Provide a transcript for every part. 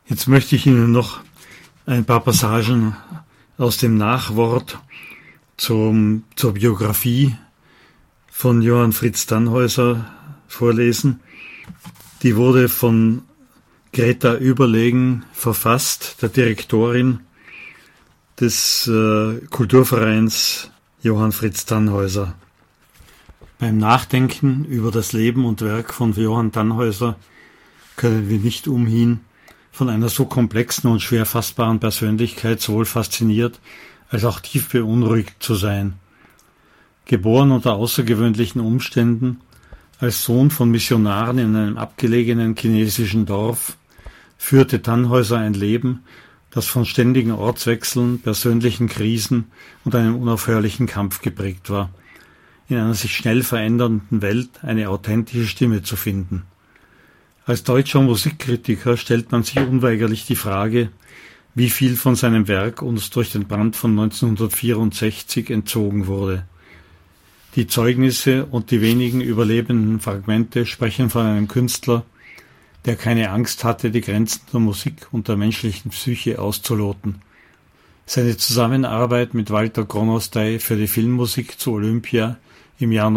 Jetzt möchte ich Ihnen noch ein paar Passagen aus dem Nachwort zur Biografie von Johann Fritz Tannhäuser vorlesen. Die wurde von Greta Überlegen verfasst, der Direktorin des Kulturvereins Johann Fritz Tannhäuser. Beim Nachdenken über das Leben und Werk von Johann Tannhäuser können wir nicht umhin, von einer so komplexen und schwer fassbaren Persönlichkeit sowohl fasziniert als auch tief beunruhigt zu sein. Geboren unter außergewöhnlichen Umständen, als Sohn von Missionaren in einem abgelegenen chinesischen Dorf, führte Tannhäuser ein Leben, das von ständigen Ortswechseln, persönlichen Krisen und einem unaufhörlichen Kampf geprägt war, in einer sich schnell verändernden Welt eine authentische Stimme zu finden. Als deutscher Musikkritiker stellt man sich unweigerlich die Frage, wie viel von seinem Werk uns durch den Brand von 1964 entzogen wurde. Die Zeugnisse und die wenigen überlebenden Fragmente sprechen von einem Künstler, der keine Angst hatte, die Grenzen der Musik und der menschlichen Psyche auszuloten. Seine Zusammenarbeit mit Walter Gronostai für die Filmmusik zu Olympia im Jahr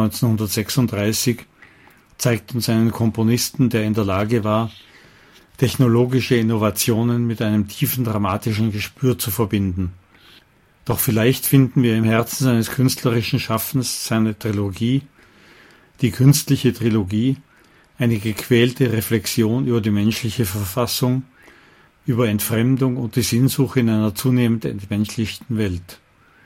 1936 zeigt uns einen Komponisten, der in der Lage war, technologische Innovationen mit einem tiefen dramatischen Gespür zu verbinden. Doch vielleicht finden wir im Herzen seines künstlerischen Schaffens seine Trilogie, die künstliche Trilogie, eine gequälte Reflexion über die menschliche Verfassung, über Entfremdung und die Sinnsuche in einer zunehmend entmenschlichten Welt.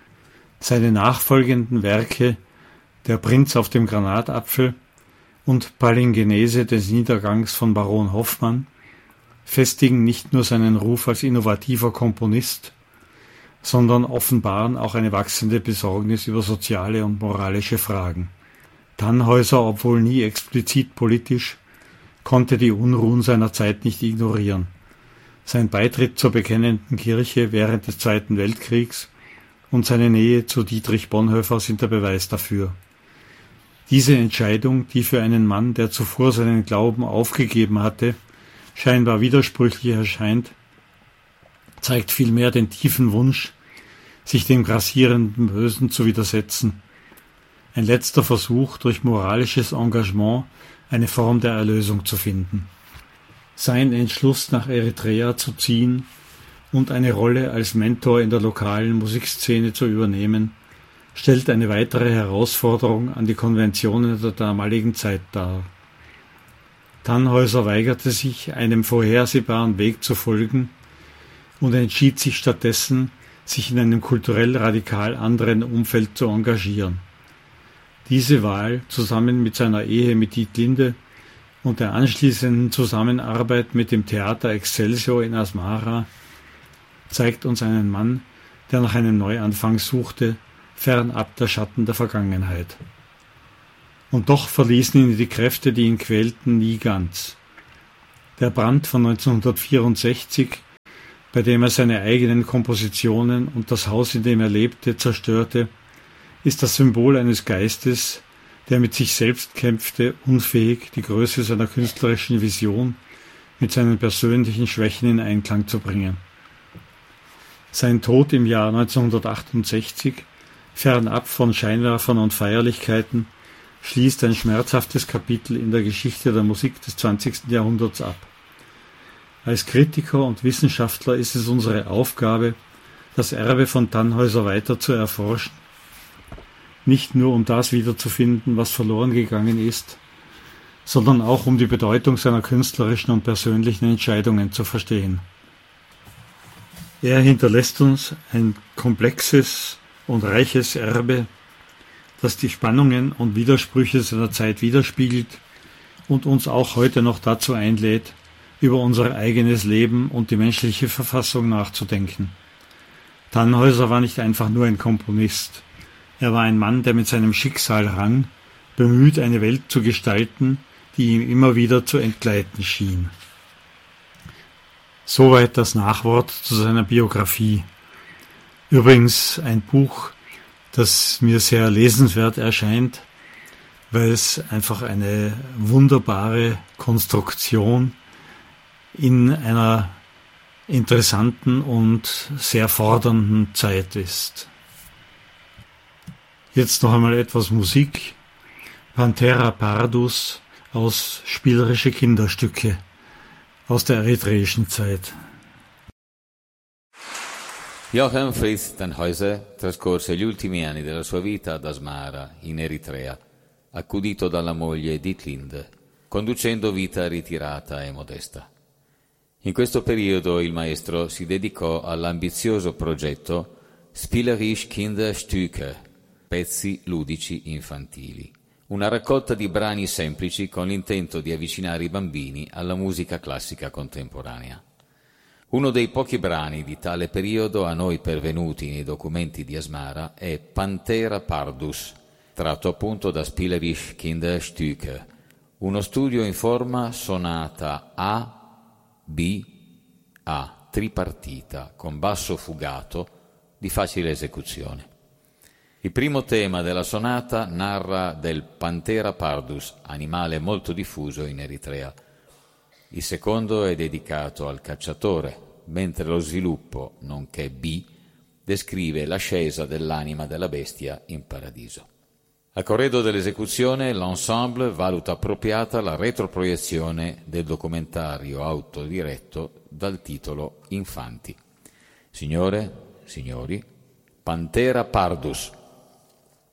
Seine nachfolgenden Werke Der Prinz auf dem Granatapfel und Palingenese des Niedergangs von Baron Hoffmann festigen nicht nur seinen Ruf als innovativer Komponist, sondern offenbaren auch eine wachsende Besorgnis über soziale und moralische Fragen. Tannhäuser, obwohl nie explizit politisch, konnte die Unruhen seiner Zeit nicht ignorieren. Sein Beitritt zur bekennenden Kirche während des Zweiten Weltkriegs und seine Nähe zu Dietrich Bonhoeffer sind der Beweis dafür. Diese Entscheidung, die für einen Mann, der zuvor seinen Glauben aufgegeben hatte, scheinbar widersprüchlich erscheint, zeigt vielmehr den tiefen Wunsch, sich dem grassierenden Bösen zu widersetzen. Ein letzter Versuch, durch moralisches Engagement eine Form der Erlösung zu finden. Sein Entschluss, nach Eritrea zu ziehen und eine Rolle als Mentor in der lokalen Musikszene zu übernehmen, stellt eine weitere Herausforderung an die Konventionen der damaligen Zeit dar. Tannhäuser weigerte sich, einem vorhersehbaren Weg zu folgen und entschied sich stattdessen, sich in einem kulturell radikal anderen Umfeld zu engagieren. Diese Wahl, zusammen mit seiner Ehe mit Dietlinde und der anschließenden Zusammenarbeit mit dem Theater Excelsior in Asmara, zeigt uns einen Mann, der nach einem Neuanfang suchte, fernab der Schatten der Vergangenheit. Und doch verließen ihn die Kräfte, die ihn quälten, nie ganz. Der Brand von 1964, bei dem er seine eigenen Kompositionen und das Haus, in dem er lebte, zerstörte, ist das Symbol eines Geistes, der mit sich selbst kämpfte, unfähig, die Größe seiner künstlerischen Vision mit seinen persönlichen Schwächen in Einklang zu bringen. Sein Tod im Jahr 1968, fernab von Scheinwerfern und Feierlichkeiten, schließt ein schmerzhaftes Kapitel in der Geschichte der Musik des 20. Jahrhunderts ab. Als Kritiker und Wissenschaftler ist es unsere Aufgabe, das Erbe von Tannhäuser weiter zu erforschen, nicht nur um das wiederzufinden, was verloren gegangen ist, sondern auch um die Bedeutung seiner künstlerischen und persönlichen Entscheidungen zu verstehen. Er hinterlässt uns ein komplexes und reiches Erbe, das die Spannungen und Widersprüche seiner Zeit widerspiegelt und uns auch heute noch dazu einlädt, über unser eigenes Leben und die menschliche Verfassung nachzudenken. Tannhäuser war nicht einfach nur ein Komponist. Er war ein Mann, der mit seinem Schicksal rang, bemüht, eine Welt zu gestalten, die ihm immer wieder zu entgleiten schien. Soweit das Nachwort zu seiner Biografie. Übrigens ein Buch, das mir sehr lesenswert erscheint, weil es einfach eine wunderbare Konstruktion in einer interessanten und sehr fordernden Zeit ist. Jetzt noch einmal etwas Musik. Panthera Pardus aus Spielerische Kinderstücke aus der eritreischen Zeit. Johann Fritz Tannhäuser trascorse gli ultimi anni della sua vita ad Asmara, in Eritrea, accudito dalla moglie Ditlinde, conducendo vita ritirata e modesta. In questo periodo il maestro si dedicò all'ambizioso progetto Spielerisch Kinderstücke, pezzi ludici infantili, una raccolta di brani semplici con l'intento di avvicinare i bambini alla musica classica contemporanea. Uno dei pochi brani di tale periodo a noi pervenuti nei documenti di Asmara è Panthera Pardus, tratto appunto da Spielerisch Kinderstücke, uno studio in forma sonata A-B-A, tripartita, con basso fugato, di facile esecuzione. Il primo tema della sonata narra del Panthera Pardus, animale molto diffuso in Eritrea. Il secondo è dedicato al cacciatore, mentre lo sviluppo, nonché B, descrive l'ascesa dell'anima della bestia in paradiso. A corredo dell'esecuzione, l'ensemble valuta appropriata la retroproiezione del documentario autodiretto dal titolo Infanti. Signore, signori, Panthera Pardus,